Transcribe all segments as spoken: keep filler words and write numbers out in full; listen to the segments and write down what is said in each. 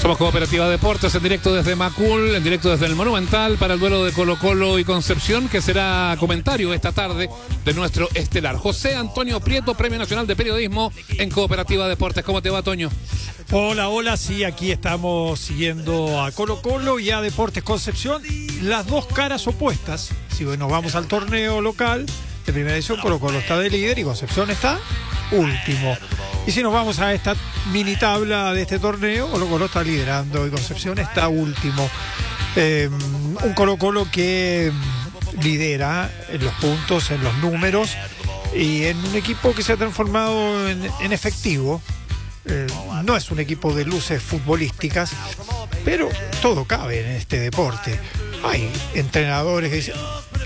Somos Cooperativa Deportes, en directo desde Macul, en directo desde el Monumental, para el duelo de Colo-Colo y Concepción, que será comentario esta tarde de nuestro estelar. José Antonio Prieto, Premio Nacional de Periodismo en Cooperativa Deportes. ¿Cómo te va, Toño? Hola, hola, sí, aquí estamos siguiendo a Colo-Colo y a Deportes Concepción, las dos caras opuestas. Si nos vamos al torneo local de primera edición, Colo-Colo está de líder y Concepción está último. Y si nos vamos a esta mini tabla de este torneo, Colo-Colo está liderando y Concepción está último. Eh, un Colo-Colo que lidera en los puntos, en los números y en un equipo que se ha transformado en, en efectivo. Eh, no es un equipo de luces futbolísticas, pero todo cabe en este deporte. Hay entrenadores que dicen: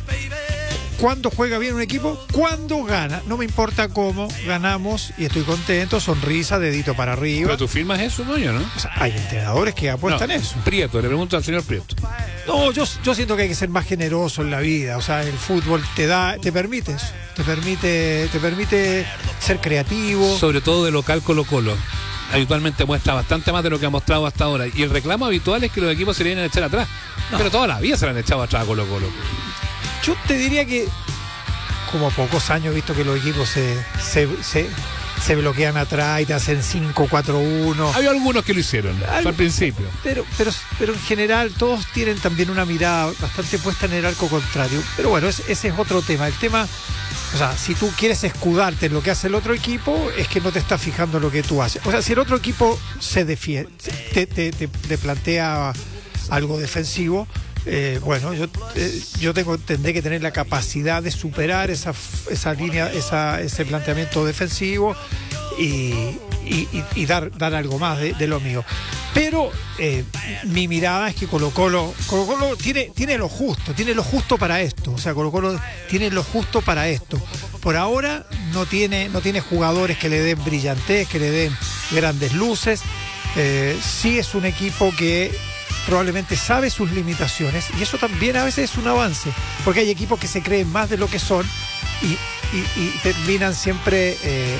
¿cuándo juega bien un equipo? ¿Cuándo gana? No me importa cómo, ganamos y estoy contento, sonrisa, dedito para arriba. Pero tú firmas eso, Toño, ¿no? O sea, hay entrenadores que apuestan no, eso. Prieto, le pregunto al señor Prieto. No, yo, yo siento que hay que ser más generoso en la vida. O sea, el fútbol te da, te permite eso. Te permite, te permite ser creativo. Sobre todo de local Colo-Colo. Habitualmente muestra bastante más de lo que ha mostrado hasta ahora. Y el reclamo habitual es que los equipos se le vienen a echar atrás. No. Pero toda la vida se le han echado atrás a Colo-Colo. Yo te diría que, como pocos años he visto que los equipos se, se, se, se bloquean atrás y te hacen cinco cuatro uno. Hay algunos que lo hicieron Algo, al principio. Pero, pero, pero en general todos tienen también una mirada bastante puesta en el arco contrario. Pero bueno, ese, ese es otro tema. El tema, o sea, si tú quieres escudarte en lo que hace el otro equipo, es que no te estás fijando en lo que tú haces. O sea, si el otro equipo se defiende, te, te, te, te plantea algo defensivo, Eh, bueno, yo, eh, yo tengo, tendré que tener la capacidad de superar esa, esa línea, esa, ese planteamiento defensivo y, y, y, y dar, dar algo más de, de lo mío. Pero eh, mi mirada es que Colo-Colo, Colo-Colo tiene, tiene lo justo, tiene lo justo para esto. O sea, Colo-Colo tiene lo justo para esto. Por ahora no tiene, no tiene jugadores que le den brillantez, que le den grandes luces. Eh, sí es un equipo que probablemente sabe sus limitaciones y eso también a veces es un avance, porque hay equipos que se creen más de lo que son y, y, y terminan siempre eh,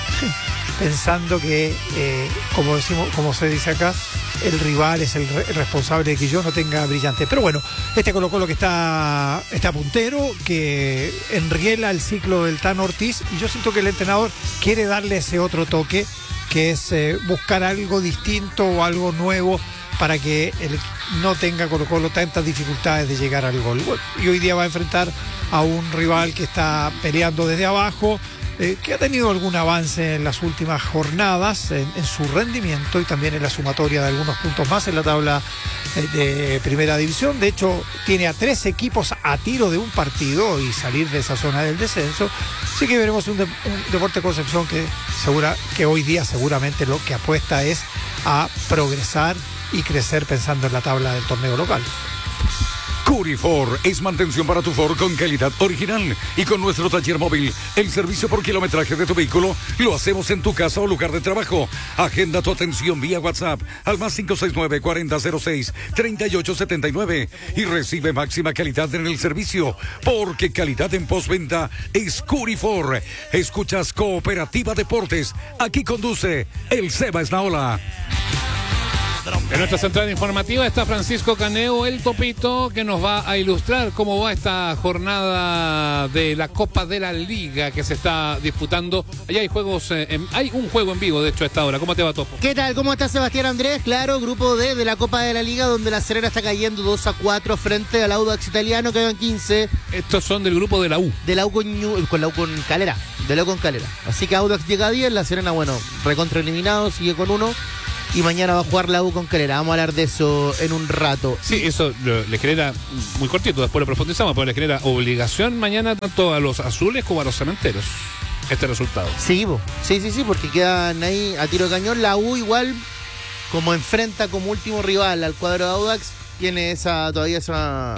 pensando que, eh, como decimos, como se dice acá, el rival es el, re el responsable de que yo no tenga brillante. Pero bueno, este Colo-Colo que está, está puntero, que enriela el ciclo del Tano Ortiz, y yo siento que el entrenador quiere darle ese otro toque, que es eh, buscar algo distinto o algo nuevo para que el, no tenga Colo-Colo tantas dificultades de llegar al gol. Bueno, y hoy día va a enfrentar a un rival que está peleando desde abajo, eh, que ha tenido algún avance en las últimas jornadas en, en su rendimiento y también en la sumatoria de algunos puntos más en la tabla eh, de primera división. De hecho, tiene a tres equipos a tiro de un partido y salir de esa zona del descenso. Así que veremos un, de, un Deportes Concepción que, segura, que hoy día seguramente lo que apuesta es a progresar y crecer pensando en la tabla del torneo local. Curifor es mantención para tu Ford con calidad original y con nuestro taller móvil. El servicio por kilometraje de tu vehículo lo hacemos en tu casa o lugar de trabajo. Agenda tu atención vía WhatsApp al más cinco seis nueve, cuarenta cero seis, treinta y ocho setenta y nueve y recibe máxima calidad en el servicio, porque calidad en postventa es Curifor. Escuchas Cooperativa Deportes. Aquí conduce el Seba Esnaola. En nuestra central informativa está Francisco Caneo, el Topito, que nos va a ilustrar cómo va esta jornada de la Copa de la Liga que se está disputando. Allá hay juegos, eh, en, hay un juego en vivo, de hecho, a esta hora. ¿Cómo te va, Topo? ¿Qué tal? ¿Cómo está Sebastián Andrés? Claro, grupo D de la Copa de la Liga, donde la Serena está cayendo dos a cuatro frente al Audax Italiano, que van quince. Estos son del grupo de la U. De la U con, con la U con Calera. De la U con Calera. Así que Audax llega a diez, la Serena, bueno, recontra eliminado, sigue con uno. Y mañana va a jugar la U con Calera. Vamos a hablar de eso en un rato. Sí, eso le genera, muy cortito, después lo profundizamos, pero le genera obligación mañana tanto a los azules como a los cementeros este resultado. Sí, bo. sí, sí, sí, porque quedan ahí a tiro de cañón. La U igual, como enfrenta como último rival al cuadro de Audax, tiene esa todavía esa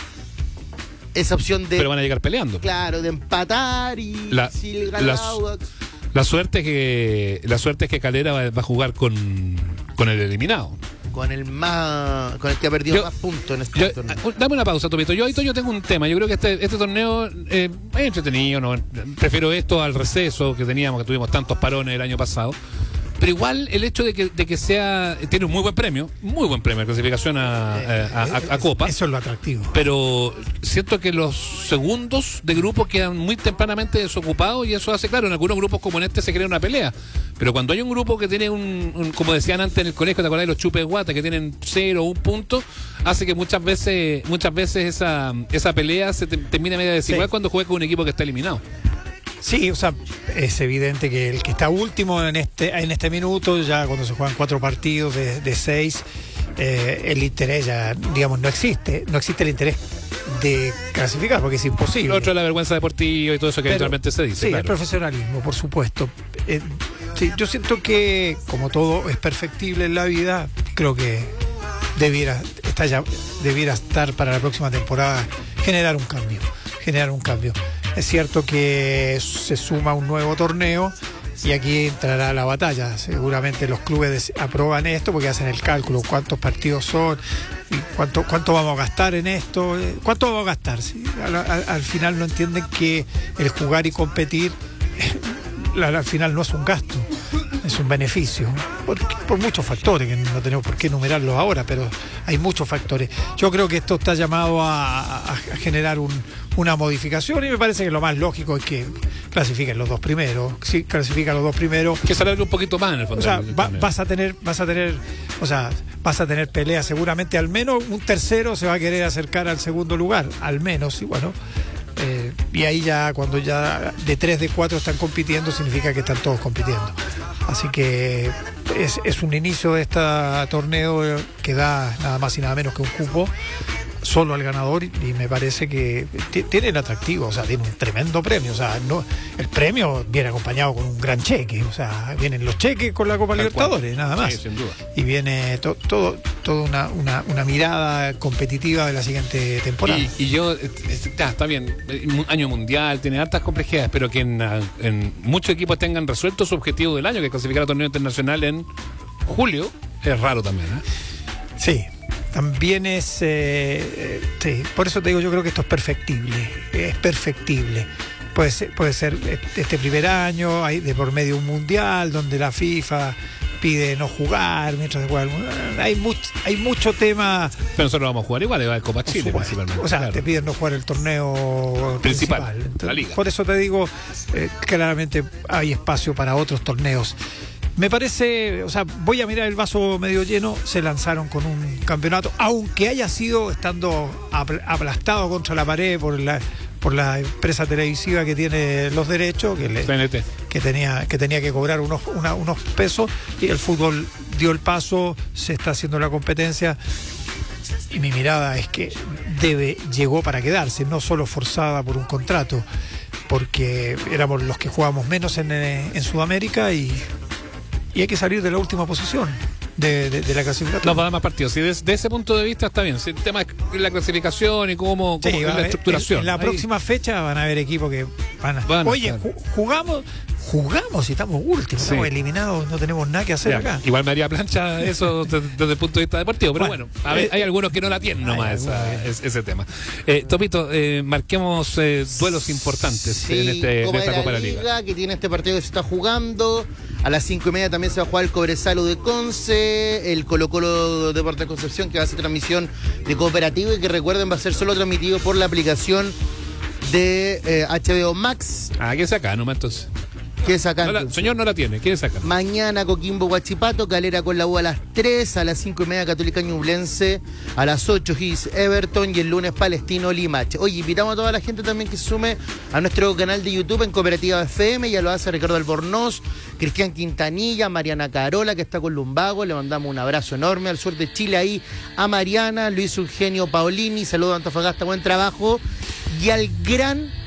esa opción de... Pero van a llegar peleando. Claro, de empatar y la, si le gana las, Audax... La suerte es que la suerte es que Calera va, va a jugar con, con el eliminado. Con el más con el que ha perdido yo, más puntos en este yo, torneo. Dame una pausa, Topito. Yo, yo tengo un tema. Yo creo que este, este torneo eh, es entretenido, ¿no? Prefiero esto al receso que teníamos, que tuvimos tantos parones el año pasado. pero igual el hecho de que, de que sea, tiene un muy buen premio, muy buen premio de clasificación a, a, a, a Copa. Eso es lo atractivo. Pero siento que los segundos de grupo quedan muy tempranamente desocupados y eso hace, claro, en algunos grupos como en este se crea una pelea. Pero cuando hay un grupo que tiene un, un como decían antes en el colegio, ¿te acordás de los chupes guata que tienen cero o un punto? Hace que muchas veces, muchas veces esa, esa pelea se te, termine media desigual sí. cuando juegas con un equipo que está eliminado. Sí, o sea, es evidente que el que está último en este en este minuto, ya cuando se juegan cuatro partidos de, de seis, eh, el interés ya, digamos, no existe. No existe el interés de clasificar, porque es imposible. Lo otro es la vergüenza deportiva y todo eso que eventualmente se dice. Sí, claro. El profesionalismo, por supuesto. Eh, sí, yo siento que, como todo es perfectible en la vida, creo que debiera, está ya, debiera estar para la próxima temporada generar un cambio. Generar un cambio. Es cierto que se suma un nuevo torneo y aquí entrará la batalla. Seguramente los clubes aprueban esto porque hacen el cálculo, cuántos partidos son, y cuánto, cuánto vamos a gastar en esto, cuánto vamos a gastar. ¿Sí? Al, al, al final no entienden que el jugar y competir al final no es un gasto, es un beneficio, por, por muchos factores que no tenemos por qué enumerarlos ahora, pero hay muchos factores. Yo creo que esto está llamado a, a, a generar un, una modificación y me parece que lo más lógico es que clasifiquen los dos primeros. Si clasifican los dos primeros, que se alargue un poquito más en el fondo. O sea, va, vas a tener, vas a tener, o sea, vas a tener peleas seguramente, al menos un tercero se va a querer acercar al segundo lugar, al menos, y bueno. Eh, y ahí ya cuando ya de tres de cuatro están compitiendo significa que están todos compitiendo, así que es, es un inicio de este torneo que da nada más y nada menos que un cupo solo al ganador y me parece que t- tiene el atractivo, o sea, tiene un tremendo premio, o sea, no, el premio viene acompañado con un gran cheque, o sea, vienen los cheques con la Copa Tal Libertadores, cual. Nada más. Sí, sin duda. Y viene to- todo, toda una, una, una mirada competitiva de la siguiente temporada. Y, y yo, está, está bien, año mundial, tiene hartas complejidades, pero que en, en muchos equipos tengan resuelto su objetivo del año, que es clasificar a torneo internacional en julio, es raro también, ¿eh? Sí. También es, eh, sí, por eso te digo, yo creo que esto es perfectible, es perfectible. Puede ser, puede ser este primer año, hay de por medio un mundial donde la FIFA pide no jugar mientras se juega el mundial. Hay, much, hay mucho tema. Pero nosotros vamos a jugar igual, va a Copa Chile principalmente. O sea, claro. Te piden no jugar el torneo principal, principal. Entonces, la liga. Por eso te digo, eh, claramente hay espacio para otros torneos. Me parece, o sea, voy a mirar el vaso medio lleno, se lanzaron con un campeonato, aunque haya sido estando aplastado contra la pared por la por la empresa televisiva que tiene los derechos, que, le, que tenía que tenía que cobrar unos, una, unos pesos, y el fútbol dio el paso, se está haciendo la competencia, y mi mirada es que debe llegó para quedarse, no solo forzada por un contrato, porque éramos los que jugábamos menos en, en Sudamérica y Y hay que salir de la última posición de, de, de la clasificación. Nos va a dar más partidos. Si desde ese punto de vista está bien. Si el tema es la clasificación y cómo, cómo sí, es la ver, estructuración. En, en la Ahí. próxima fecha van a haber equipos que van a. Van a Oye, ju- jugamos, jugamos y estamos últimos, sí. Estamos eliminados, no tenemos nada que hacer ya, acá. Igual me haría plancha eso desde, desde el punto de vista deportivo, pero bueno, bueno a ver, eh, hay algunos que no la tienen nomás esa, es, ese tema. Eh, Topito, eh, marquemos eh, duelos importantes sí, en, este, Copa en esta de la Copa de la Liga. Liga, que tiene este partido que se está jugando. A las cinco y media también se va a jugar el Cobresal de Conce, el Colo Colo Deportes Concepción, que va a hacer transmisión de Cooperativa y que recuerden va a ser solo transmitido por la aplicación de eh, H B O Max. Ah, ¿qué saca? No, entonces. ¿Qué saca? No la, señor no la tiene, ¿quién saca? Mañana Coquimbo Huachipato, Calera con la U a las tres, a las cinco y media Católica Ñublense, a las ocho Gis Everton y el lunes Palestino Limache. Oye, invitamos a toda la gente también que se sume a nuestro canal de YouTube en Cooperativa F M, ya lo hace Ricardo Albornoz, Cristian Quintanilla, Mariana Carola, que está con Lumbago, le mandamos un abrazo enorme al Sur de Chile ahí, a Mariana, Luis Eugenio Paolini, saludos a Antofagasta, buen trabajo, y al gran